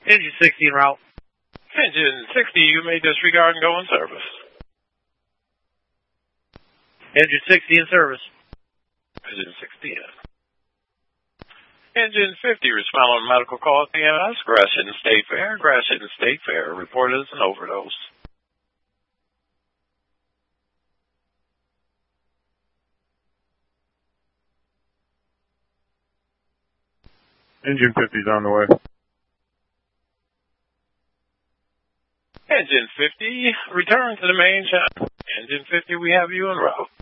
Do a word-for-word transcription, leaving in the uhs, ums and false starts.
Engine sixty en route. Engine sixty, you may disregard and go in service. Engine sixty in service. Engine sixty in. Engine fifty, respond on medical call at the M S. Gratiot State Fair. Gratiot State Fair reported as an overdose. Engine fifty's on the way. Engine fifty, return to the main channel. Engine fifty, we have you en route.